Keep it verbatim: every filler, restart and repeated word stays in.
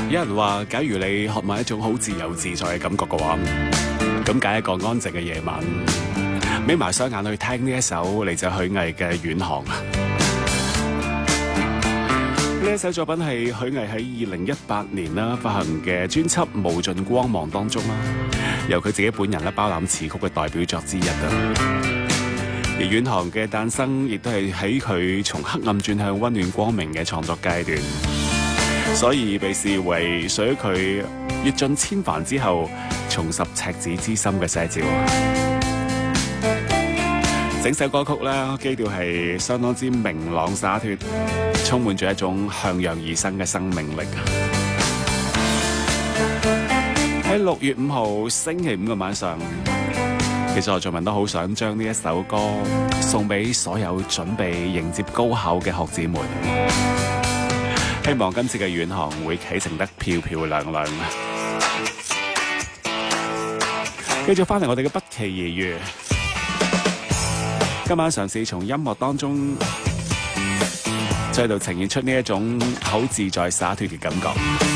有人話，假如你渴望一種好自由自在嘅感覺嘅話，咁揀一個安靜嘅夜晚，眯埋雙眼去聽呢一首嚟自許巍嘅《遠航》。呢一首作品係許巍喺二零一八年啦發行嘅專輯《無盡光芒》當中啦，由佢自己本人咧包攬詞曲嘅代表作之一啊。而《遠航》嘅誕生，亦都係喺佢從黑暗轉向溫暖光明嘅創作階段，所以被視為屬於佢閱盡千帆之後重拾赤子之心嘅寫照。整首歌曲咧，基調係相當之明朗灑脫，充滿住一種向陽而生嘅生命力。喺六月五號星期五嘅晚上，其實我仲問都好想將呢一首歌送俾所有準備迎接高考嘅學子們，希望今次嘅遠航會啟程得漂漂亮亮。繼續翻嚟我哋嘅不期而遇，今晚嘗試從音樂當中再度呈現出呢一種好自在灑脫嘅感覺。